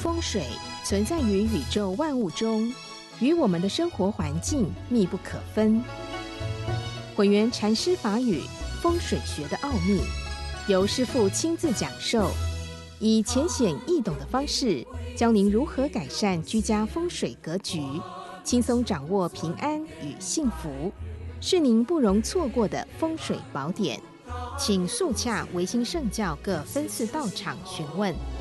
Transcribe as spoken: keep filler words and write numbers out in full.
风水存在于宇宙万物中，与我们的生活环境密不可分。混元禅师法语风水学的奥秘，由师父亲自讲授，以浅显易懂的方式，教您如何改善居家风水格局，轻松掌握平安与幸福，是您不容错过的风水宝典。请速洽维新圣教各分寺道场询问。